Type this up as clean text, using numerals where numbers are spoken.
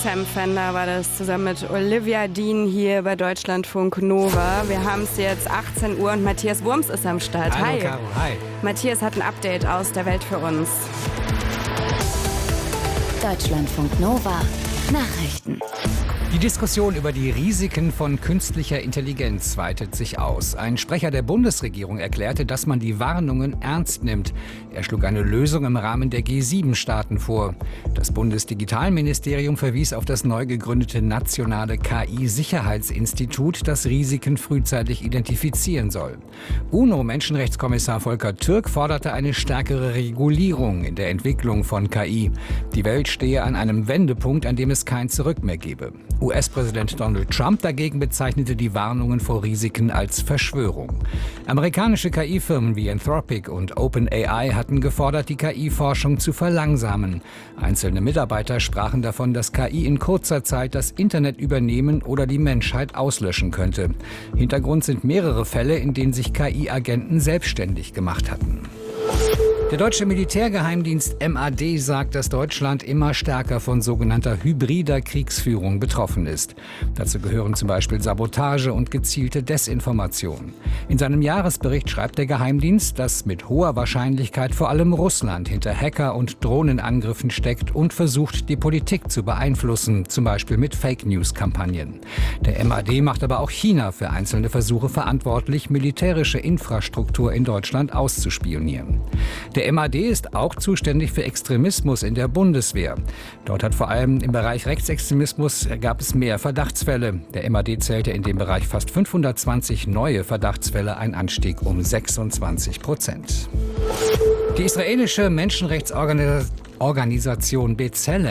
Sam Fender war das zusammen mit Olivia Dean hier bei Deutschlandfunk Nova. Wir haben es jetzt 18 Uhr und Matthias Wurms ist am Start. Hallo, Hi. Caro, hi. Matthias hat ein Update aus der Welt für uns. Deutschlandfunk Nova Nachrichten. Die Diskussion über die Risiken von künstlicher Intelligenz weitet sich aus. Ein Sprecher der Bundesregierung erklärte, dass man die Warnungen ernst nimmt. Er schlug eine Lösung im Rahmen der G7-Staaten vor. Das Bundesdigitalministerium verwies auf das neu gegründete nationale KI-Sicherheitsinstitut, das Risiken frühzeitig identifizieren soll. UNO-Menschenrechtskommissar Volker Türk forderte eine stärkere Regulierung in der Entwicklung von KI. Die Welt stehe an einem Wendepunkt, an dem es kein Zurück mehr gebe. US-Präsident Donald Trump dagegen bezeichnete die Warnungen vor Risiken als Verschwörung. Amerikanische KI-Firmen wie Anthropic und OpenAI hatten gefordert, die KI-Forschung zu verlangsamen. Einzelne Mitarbeiter sprachen davon, dass KI in kurzer Zeit das Internet übernehmen oder die Menschheit auslöschen könnte. Hintergrund sind mehrere Fälle, in denen sich KI-Agenten selbstständig gemacht hatten. Der deutsche Militärgeheimdienst MAD sagt, dass Deutschland immer stärker von sogenannter hybrider Kriegsführung betroffen ist. Dazu gehören zum Beispiel Sabotage und gezielte Desinformation. In seinem Jahresbericht schreibt der Geheimdienst, dass mit hoher Wahrscheinlichkeit vor allem Russland hinter Hacker- und Drohnenangriffen steckt und versucht, die Politik zu beeinflussen, zum Beispiel mit Fake-News-Kampagnen. Der MAD macht aber auch China für einzelne Versuche verantwortlich, militärische Infrastruktur in Deutschland auszuspionieren. Der MAD ist auch zuständig für Extremismus in der Bundeswehr. Dort hat vor allem im Bereich Rechtsextremismus gab es mehr Verdachtsfälle. Der MAD zählte in dem Bereich fast 520 neue Verdachtsfälle, ein Anstieg um 26%. Die israelische Menschenrechtsorganisation B'Tselem